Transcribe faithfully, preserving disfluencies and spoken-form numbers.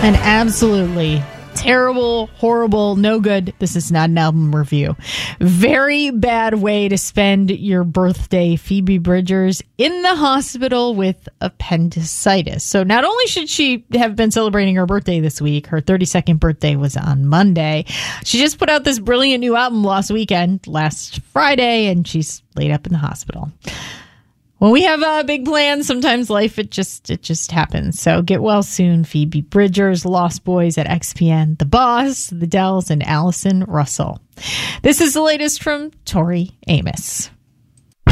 An absolutely terrible, horrible, no good. This is not an album review. Very bad way to spend your birthday, Phoebe Bridgers, in the hospital with appendicitis. So not only should she have been celebrating her birthday this week, her thirty-second birthday was on Monday. She just put out this brilliant new album last weekend, last Friday, and she's laid up in the hospital. When we have uh, big plans, sometimes life, it just it just happens. So get well soon, Phoebe Bridgers, Lost Boys at X P N, The Boss, The Dells, and Allison Russell. This is the latest from Tori Amos.